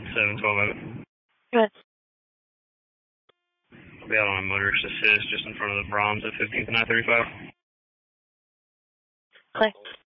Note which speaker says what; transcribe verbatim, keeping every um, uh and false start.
Speaker 1: seven twelve out.
Speaker 2: Good.
Speaker 1: I'll be out on a motorist assist just in front of the Brahms at fifteenth and I thirty-five.
Speaker 2: Okay.